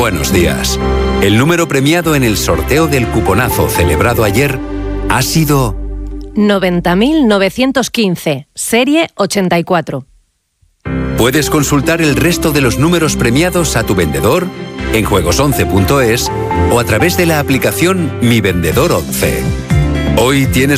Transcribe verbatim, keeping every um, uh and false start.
Buenos días. El número premiado en el sorteo del cuponazo celebrado ayer ha sido noventa mil novecientos quince, serie ochenta y cuatro. Puedes consultar el resto de los números premiados a tu vendedor en juegos once punto es o a través de la aplicación Mi Vendedor once. Hoy tienes